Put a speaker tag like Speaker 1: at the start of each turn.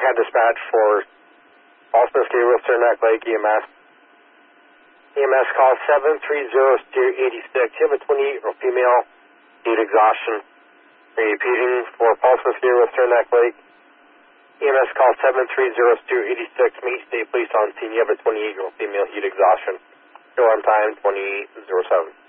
Speaker 1: Blackhawk dispatch for Paulsmith Gateway, Cernak Lake, EMS. EMS call 730 Steer 86. You have a 28-year-old female, heat exhaustion. Repeating for Paulsmith Gateway, Cernak Lake. EMS call 730 Steer 86. Meet State Police on scene. You have a 28-year-old female, heat exhaustion. Show on time 2807.